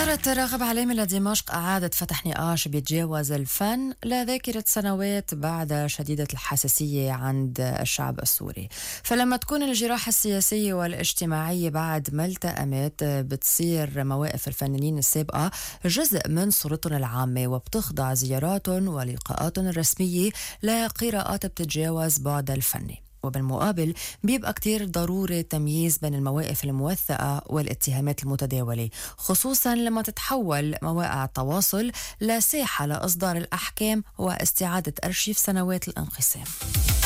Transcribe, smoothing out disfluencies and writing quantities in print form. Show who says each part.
Speaker 1: زيارة راغب علامة لدمشق أعادت فتح نقاش بيتجاوز الفن لذاكرة سنوات بعد شديدة الحساسية عند الشعب السوري. فلما تكون الجراحة السياسية والاجتماعية بعد ما التأمت، بتصير مواقف الفنانين السابقة جزء من صورتهم العامة، وبتخضع زياراتهم ولقاءاتهم الرسمية لقراءات بتتجاوز بعد الفني. وبالمقابل بيبقى كتير ضروري تمييز بين المواقف الموثقة والاتهامات المتداولة، خصوصا لما تتحول مواقع التواصل لساحة لإصدار الأحكام واستعادة أرشيف سنوات الانقسام.